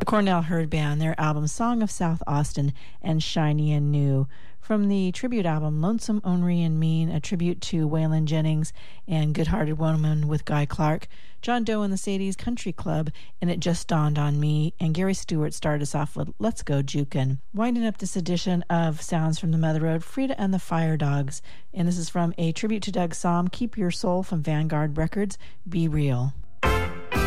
The Cornell Hurd Band, their album Song of South Austin and Shiny and New. From the tribute album Lonesome, Ornery and Mean, a tribute to Waylon Jennings and Good-Hearted Woman with Guy Clark. John Doe and the Sadies Country Club and It Just Dawned on Me. And Gary Stewart started us off with Let's Go Jukin'. Winding up this edition of Sounds from the Mother Road, Frida and the Fire Dogs. And this is from a tribute to Doug Sahm, Keep Your Soul from Vanguard Records, Be Real.